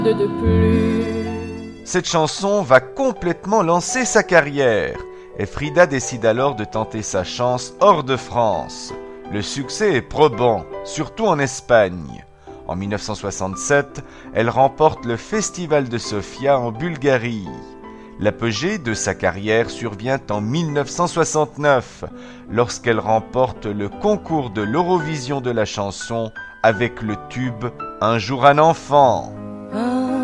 de plus. Cette chanson va complètement lancer sa carrière et Frida décide alors de tenter sa chance hors de France. Le succès est probant, surtout en Espagne. En 1967, elle remporte le Festival de Sofia en Bulgarie. L'apogée de sa carrière survient en 1969, lorsqu'elle remporte le concours de l'Eurovision de la chanson avec le tube « Un jour un enfant ».